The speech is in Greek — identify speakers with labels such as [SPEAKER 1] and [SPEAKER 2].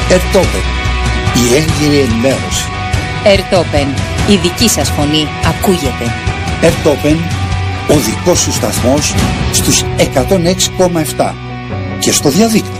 [SPEAKER 1] Ερτόπεν, η έγκυρη ενημέρωση.
[SPEAKER 2] Ερτόπεν, η δική σας φωνή ακούγεται.
[SPEAKER 1] Ερτόπεν, ο δικός σου σταθμός στους 106,7 και στο διαδίκτυο.